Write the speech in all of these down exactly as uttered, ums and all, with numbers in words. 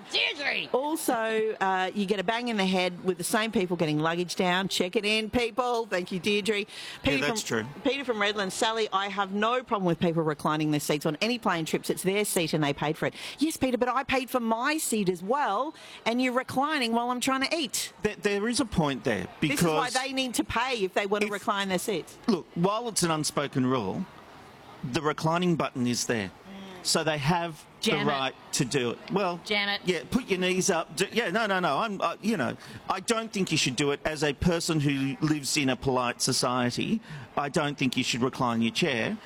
Deirdre. Also, uh, you get a bang in the head with the same people getting luggage down. Check it in, people. Thank you, Deirdre. Peter yeah, that's from, true. Peter from Redlands. Sally, I have no problem with people reclining their seats on any plane trips. It's their seat and they paid for it. Yes, Peter, but I paid for my seat as well, and you're reclining while I'm trying to eat. There, there is a point there. Because this is why they need to pay if they want to if, recline their seats. Look, while it's an unspoken rule, the reclining button is there. So they have Jam the it. right to do it. Well, Jam it. Yeah, put your knees up. Do, yeah, no, no, no. I'm, uh, you know, I don't think you should do it as a person who lives in a polite society. I don't think you should recline your chair,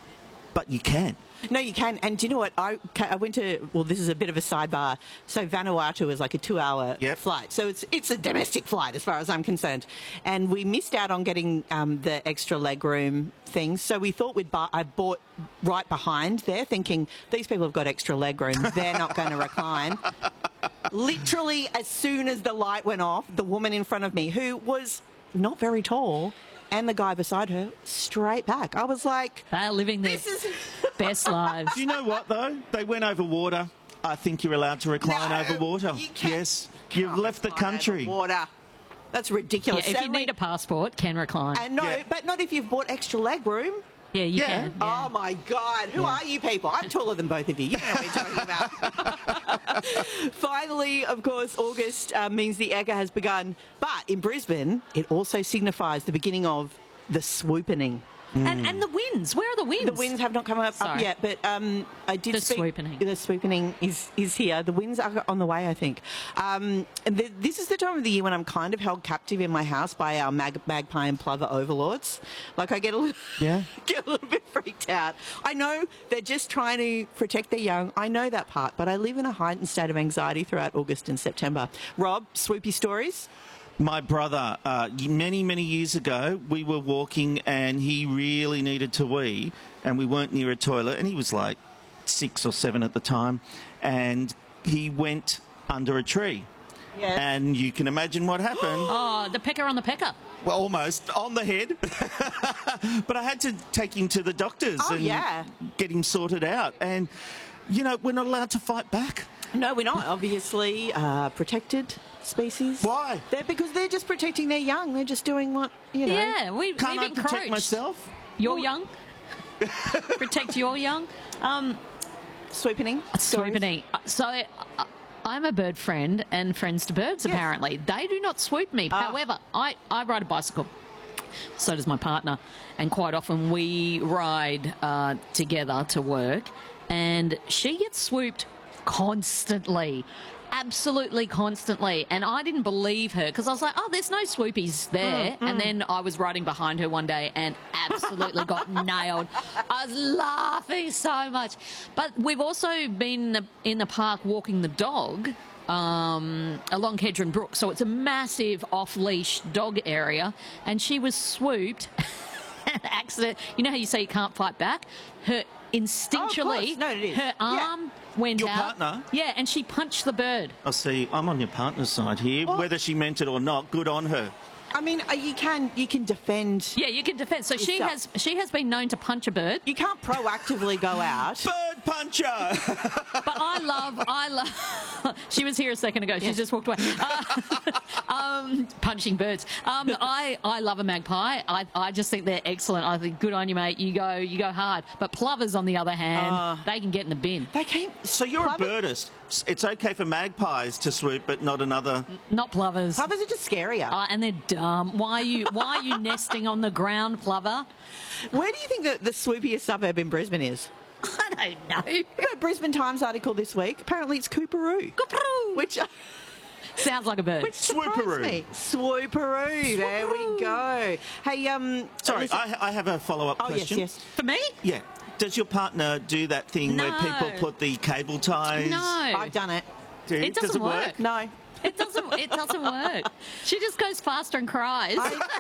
but you can. No, you can. And do you know what? I, I went to, well, this is a bit of a sidebar. So Vanuatu is like a two-hour Yep. flight. So it's it's a domestic flight as far as I'm concerned. And we missed out on getting um, the extra legroom things. So we thought we'd buy, I bought right behind there thinking, these people have got extra legroom. They're not going to recline. Literally, as soon as the light went off, the woman in front of me, who was not very tall, and the guy beside her, straight back. I was like, They're living their this is... best lives. Do you know what, though? They went over water. I think you're allowed to recline No, over water. you can't. Yes. You've left the Recline country. over water. That's Yeah, ridiculous. if you Sadly- need a passport, can recline. and no, Yeah. but not if you've bought extra leg room. yeah, you Yeah. can. Yeah. Oh my God, who are you people? I'm taller than both of you. You know what we're talking about. Finally, of course, August uh, means the Ekka has begun. But in Brisbane, it also signifies the beginning of the swoopening. And, and the winds. Where are the winds? The winds have not come up, up Sorry. yet, but um, I did The speak... swoopening. The swoopening is, is here. The winds are on the way, I think. Um, and th- this is the time of the year when I'm kind of held captive in my house by our mag- magpie and plover overlords. Like, I get a little, Yeah. get a little bit freaked out. I know they're just trying to protect their young. I know that part, but I live in a heightened state of anxiety throughout August and September. Rob, swoopy stories? My brother, uh, many, many years ago, we were walking and he really needed to wee and we weren't near a toilet and he was like six or seven at the time and he went under a tree. Yes. And you can imagine what happened. Oh, the pecker on the pecker. Well, almost on the head. But I had to take him to the doctors Oh, and yeah. get him sorted out. And, you know, we're not allowed to fight back. No, we're not. Obviously, uh, protected species. Why? They're because they're just protecting their young. They're just doing what, you know. Yeah, we, Can't I we've protect encroached. myself? You're young. Protect your young. Um, Swooping. swooping. So uh, I'm a bird friend and friends to birds, Yes. apparently. They do not swoop me. Ah. However, I, I ride a bicycle. So does my partner. And quite often we ride uh, together to work. And she gets swooped constantly. Absolutely constantly. And I didn't believe her because I was like, oh, there's no swoopies there. Mm, And then I was riding behind her one day and absolutely got nailed. I was laughing so much. But we've also been in the park walking the dog um, along Kedron Brook. So it's a massive off-leash dog area. And she was swooped. Accident. You know how you say you can't fight back? Her instinctually, course. No, it is. her Yeah. arm went Your out. partner? Yeah, and she punched the bird. I see. I'm on your partner's side here. Well- Whether she meant it or not, good on her. I mean, uh, you can you can defend. Yeah, you can defend. So she Yourself. has she has been known to punch a bird, You can't proactively go out. Bird puncher! but I love I love. She was here a second ago. She Yes. just walked away. Uh, um, punching birds. Um, I I love a magpie. I I just think they're excellent. I think good on you, mate. You go you go hard. But plovers, on the other hand, Ah. they can get in the bin. They came. So you're a birdist. It's okay for magpies to swoop, but not another... Not plovers. Plovers are just scarier. Uh, and they're dumb. Why are you why are you nesting on the ground, plover? Where do you think that the swoopiest suburb in Brisbane is? I don't know. We got a Brisbane Times article this week. Apparently, it's Cooperoo. Cooperoo. Which, Sounds like a bird. which surprised Swooperoo. me. Swooperoo. There we go. Hey, um. Sorry, listen- I, I have a follow-up Oh, yes, question. yes. For me? Yeah. Does your partner do that thing where No. people put the cable ties? No. I've done it. Do you? It doesn't Does it work? work. No. It doesn't. It doesn't work. She just goes faster and cries.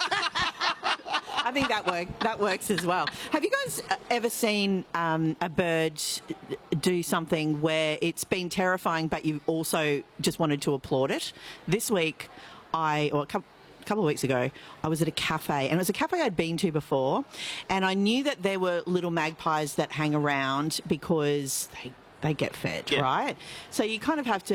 I think that work that works as well. Have you guys uh, ever seen um, a bird do something where it's been terrifying, but you've also just wanted to applaud it? This week, I or a couple. A couple of weeks ago, I was at a cafe, and it was a cafe I'd been to before, and I knew that there were little magpies that hang around because they they get fed, Yeah. right? So you kind of have to